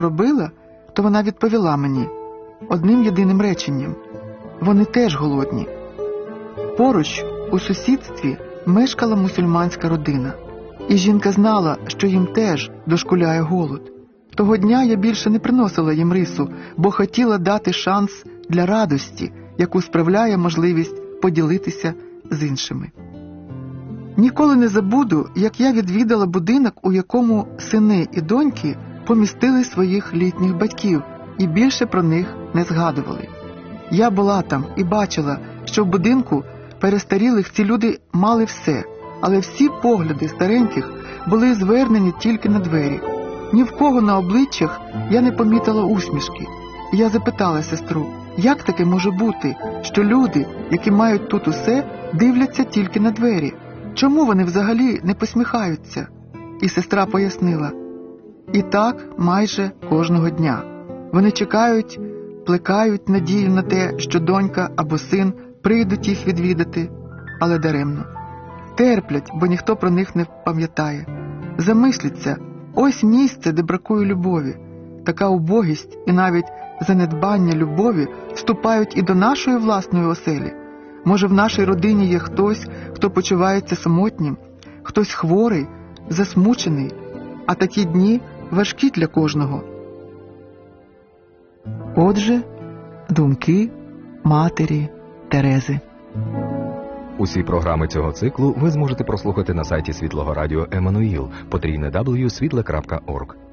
робила, то вона відповіла мені одним єдиним реченням: вони теж голодні. Поруч, у сусідстві, мешкала мусульманська родина. І жінка знала, що їм теж дошкуляє голод. Того дня я більше не приносила їм рису, бо хотіла дати шанс для радості, яку справляє можливість поділитися з іншими. Ніколи не забуду, як я відвідала будинок, у якому сини і доньки помістили своїх літніх батьків і більше про них не згадували. Я була там і бачила, що в будинку перестарілих ці люди мали все, але всі погляди стареньких були звернені тільки на двері. Ні в кого на обличчях я не помітила усмішки. І я запитала сестру, як таке може бути, що люди, які мають тут усе, дивляться тільки на двері? Чому вони взагалі не посміхаються? І сестра пояснила: і так майже кожного дня. Вони чекають, плекають надію на те, що донька або син прийдуть їх відвідати, але даремно. Терплять, бо ніхто про них не пам'ятає. Замисляться, ось місце, де бракує любові. Така убогість і навіть занедбання любові вступають і до нашої власної оселі. Може, в нашій родині є хтось, хто почувається самотнім, хтось хворий, засмучений, а такі дні важкі для кожного. Отже, думки матері Терези. Усі програми цього циклу ви зможете прослухати на сайті Світлого Радіо Еммануїл, www.svitle.org.